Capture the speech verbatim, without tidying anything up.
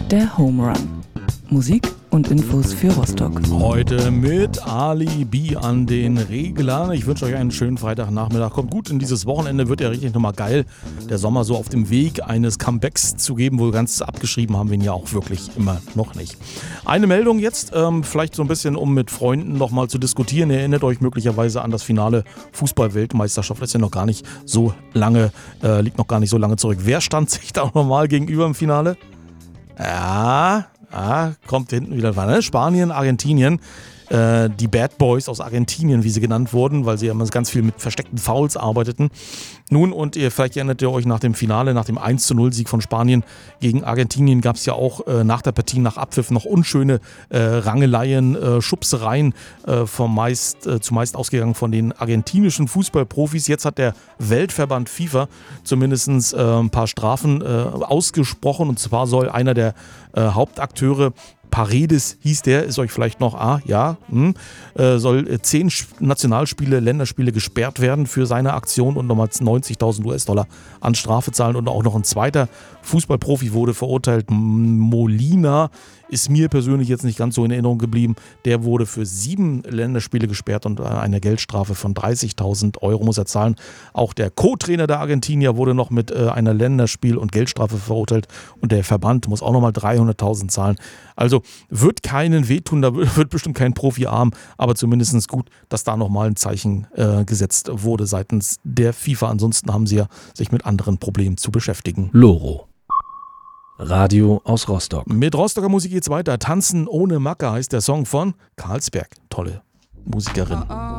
Der Home Run. Musik und Infos für Rostock. Heute mit Ali B an den Reglern. Ich wünsche euch einen schönen Freitagnachmittag. Kommt gut in dieses Wochenende, wird ja richtig nochmal geil. Der Sommer so auf dem Weg eines Comebacks zu geben, wohl ganz abgeschrieben haben wir ihn ja auch wirklich immer noch nicht. Eine Meldung jetzt, ähm, vielleicht so ein bisschen, um mit Freunden nochmal zu diskutieren. Ihr erinnert euch möglicherweise an das Finale Fußball-Weltmeisterschaft. Das ist ja noch gar nicht so lange, äh, liegt noch gar nicht so lange zurück. Wer stand sich da nochmal gegenüber im Finale? Ja... Ah, kommt hinten wieder dran, ne? Spanien, Argentinien, äh, die Bad Boys aus Argentinien, wie sie genannt wurden, weil sie ja immer ganz viel mit versteckten Fouls arbeiteten. Nun, und ihr, vielleicht erinnert ihr euch nach dem Finale, nach dem eins zu null Sieg von Spanien gegen Argentinien, gab es ja auch äh, nach der Partie, nach Abpfiff noch unschöne äh, Rangeleien, äh, Schubsereien, äh, vom meist, äh, zumeist ausgegangen von den argentinischen Fußballprofis. Jetzt hat der Weltverband FIFA zumindest äh, ein paar Strafen äh, ausgesprochen, und zwar soll einer der äh, Hauptakteure, Paredes hieß der, ist euch vielleicht noch, ah, ja, hm, äh, soll äh, zehn Nationalspiele, Länderspiele gesperrt werden für seine Aktion und nochmal neunzigtausend US-Dollar an Strafe zahlen. Und auch noch ein zweiter Fußballprofi wurde verurteilt, Molina, ist mir persönlich jetzt nicht ganz so in Erinnerung geblieben. Der wurde für sieben Länderspiele gesperrt und eine Geldstrafe von dreißigtausend Euro muss er zahlen. Auch der Co-Trainer der Argentinier wurde noch mit äh, einer Länderspiel- und Geldstrafe verurteilt und der Verband muss auch nochmal dreihunderttausend zahlen. Also wird keinen wehtun, da wird bestimmt kein Profi arm, aber zumindest gut, dass da nochmal ein Zeichen äh, gesetzt wurde seitens der FIFA. Ansonsten haben sie ja sich mit anderen Problemen zu beschäftigen. Loro. Radio aus Rostock. Mit Rostocker Musik geht's weiter. Tanzen ohne Macke heißt der Song von Karlsberg. Tolle Musikerin.